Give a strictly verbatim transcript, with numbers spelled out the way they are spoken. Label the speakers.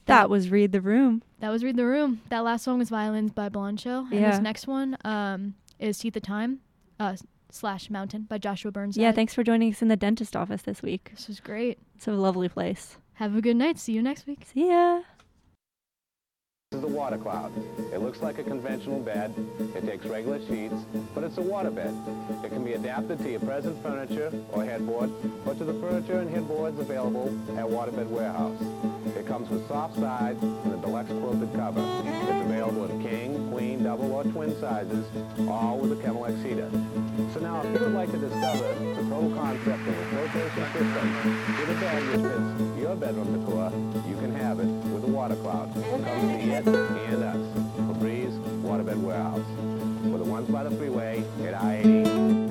Speaker 1: That was Read the Room.
Speaker 2: That was Read the Room. That last song was Violins by Blonde Show. And
Speaker 1: Yeah.
Speaker 2: this next one um, is Teeth of Time uh, slash Mountain by Joshua Burnside.
Speaker 1: Yeah, thanks for joining us in the dentist office this week.
Speaker 2: This was great.
Speaker 1: It's a lovely place.
Speaker 2: Have a good night. See you next week.
Speaker 1: See ya.
Speaker 3: This is a water cloud. It looks like a conventional bed. It takes regular sheets, but it's a water bed. It can be adapted to your present furniture or headboard, or to the furniture and headboards available at Waterbed Warehouse. It comes with soft sides and a deluxe quilted cover. It's available in king, queen, double, or twin sizes, all with a Chemilex heater. So now, if you would like to discover the total concept of a flotation system with a bed which fits your bedroom decor, you can have it with a water cloud. Come see it and us. Febreze Waterbed Warehouse. For the ones by the freeway at I eighty.